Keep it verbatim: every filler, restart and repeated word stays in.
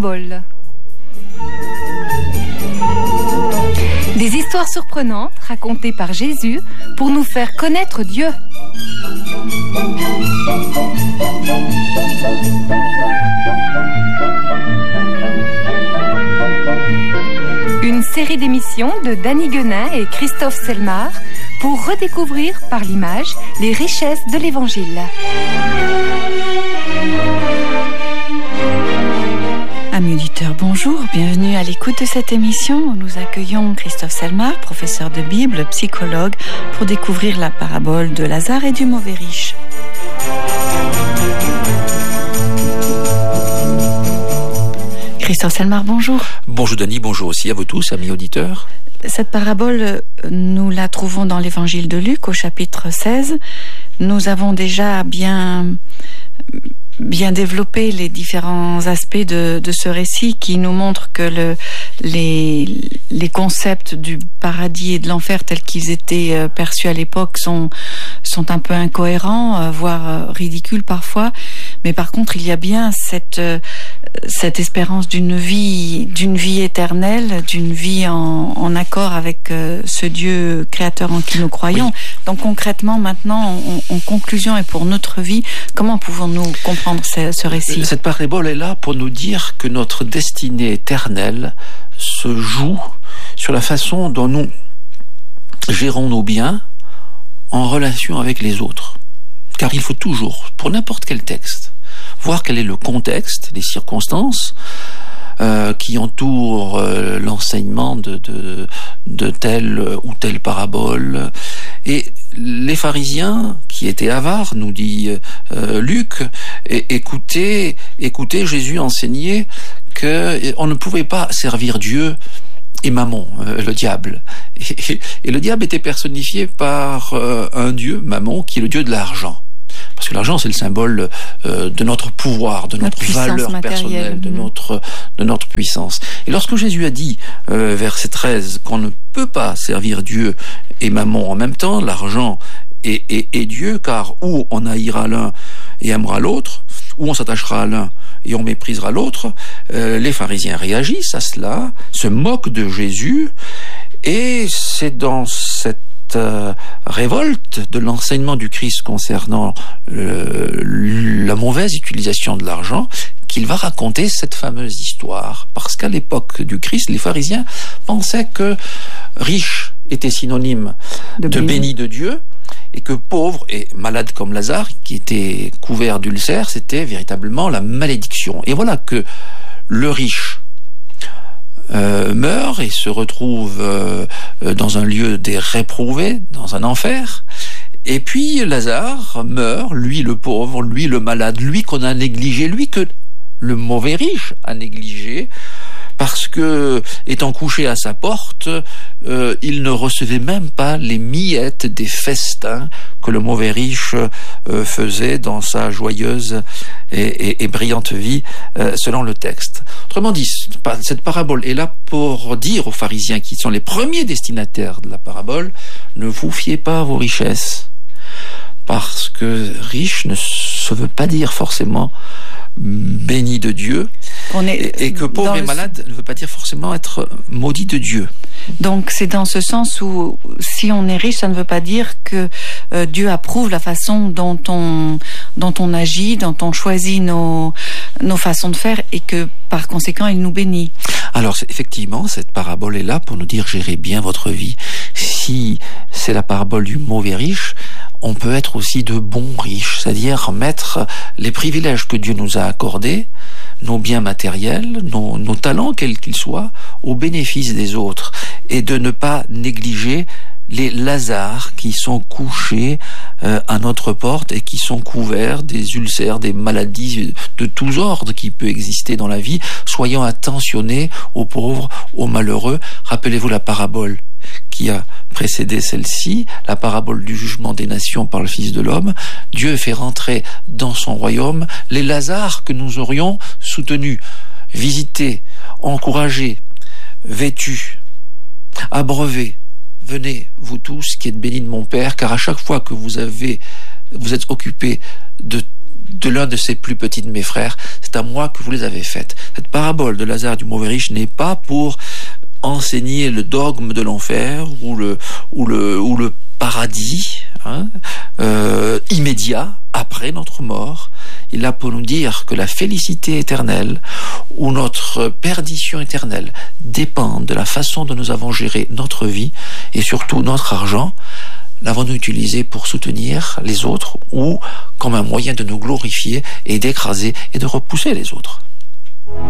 paraboles. Des histoires surprenantes racontées par Jésus pour nous faire connaître Dieu. Une série d'émissions de Danny Guenin et Christophe Selmar pour redécouvrir par l'image les richesses de l'Évangile. Amis auditeurs, bonjour, bienvenue à l'écoute de cette émission. Nous accueillons Christophe Selmar, professeur de Bible, psychologue, pour découvrir la parabole de Lazare et du mauvais riche. Christophe Selmar, bonjour. Bonjour Denis, bonjour aussi à vous tous, amis auditeurs. Cette parabole, nous la trouvons dans l'évangile de Luc au chapitre seize. Nous avons déjà bien... bien développer les différents aspects de, de ce récit qui nous montre que le, les, les concepts du paradis et de l'enfer tels qu'ils étaient perçus à l'époque sont, sont un peu incohérents, voire ridicules parfois. Mais par contre, il y a bien cette, cette espérance d'une vie, d'une vie éternelle, d'une vie en, en accord avec ce Dieu créateur en qui nous croyons. Oui. Donc concrètement, maintenant, en, en conclusion et pour notre vie, comment pouvons-nous comprendre ce, ce récit ? Cette parabole est là pour nous dire que notre destinée éternelle se joue sur la façon dont nous gérons nos biens en relation avec les autres. Car il faut toujours, pour n'importe quel texte, voir quel est le contexte, les circonstances euh, qui entourent euh, l'enseignement de, de, de telle ou telle parabole. Et les pharisiens, qui étaient avares, nous dit euh, Luc, et, écoutez, écoutez Jésus enseigner qu'on ne pouvait pas servir Dieu et Mammon, euh, le diable. Et, et le diable était personnifié par euh, un dieu, Mammon, qui est le dieu de l'argent. Parce que l'argent, c'est le symbole euh, de notre pouvoir, de notre, notre valeur personnelle, de notre, de notre puissance. Et lorsque Jésus a dit, euh, verset treize, qu'on ne peut pas servir Dieu et Mammon en même temps, l'argent et, et, et Dieu, car ou on haïra l'un et aimera l'autre, ou on s'attachera à l'un et on méprisera l'autre, euh, les pharisiens réagissent à cela, se moquent de Jésus, et c'est dans cette Euh, révolte de l'enseignement du Christ concernant euh, la mauvaise utilisation de l'argent qu'il va raconter cette fameuse histoire. Parce qu'à l'époque du Christ, les pharisiens pensaient que riche était synonyme de, de béni de Dieu, et que pauvre et malade comme Lazare, qui était couvert d'ulcères, c'était véritablement la malédiction. Et voilà que le riche Euh, meurt et se retrouve euh, dans un lieu des réprouvés, dans un enfer. Et puis Lazare meurt, lui le pauvre, lui le malade, lui qu'on a négligé, lui que le mauvais riche a négligé, parce que, étant couché à sa porte, euh, il ne recevait même pas les miettes des festins que le mauvais riche euh, faisait dans sa joyeuse et, et, et brillante vie, euh, selon le texte. Autrement dit, cette parabole est là pour dire aux pharisiens, qui sont les premiers destinataires de la parabole, ne vous fiez pas à vos richesses, parce que riche ne se veut pas dire forcément béni de Dieu, on est et, et que pauvre et malade ne veut pas dire forcément être maudit de Dieu. Donc c'est dans ce sens où si on est riche, ça ne veut pas dire que euh, Dieu approuve la façon dont on, dont on agit, dont on choisit nos, nos façons de faire, et que par conséquent il nous bénit. Alors effectivement, cette parabole est là pour nous dire gérez bien votre vie. Si c'est la parabole du mauvais riche, on peut être aussi de bons riches, c'est-à-dire mettre les privilèges que Dieu nous a accordés, nos biens matériels, nos, nos talents, quels qu'ils soient, au bénéfice des autres, et de ne pas négliger les Lazars qui sont couchés euh, à notre porte et qui sont couverts des ulcères, des maladies de tous ordres qui peuvent exister dans la vie. Soyons attentionnés aux pauvres, aux malheureux. Rappelez-vous la parabole qui a précédé celle-ci, la parabole du jugement des nations par le Fils de l'homme. Dieu fait rentrer dans son royaume les Lazars que nous aurions soutenus, visités, encouragés, vêtus, abreuvés. Venez, vous tous qui êtes bénis de mon Père, car à chaque fois que vous avez, vous êtes occupés de de l'un de ses plus petits de mes frères, c'est à moi que vous les avez faites. Cette parabole de Lazare du mauvais riche n'est pas pour enseigner le dogme de l'enfer ou le, ou le, ou le paradis hein, euh, immédiat après notre mort. Il a pour nous dire que la félicité éternelle ou notre perdition éternelle dépendent de la façon dont nous avons géré notre vie et surtout notre argent. L'avons-nous utilisé pour soutenir les autres ou comme un moyen de nous glorifier et d'écraser et de repousser les autres?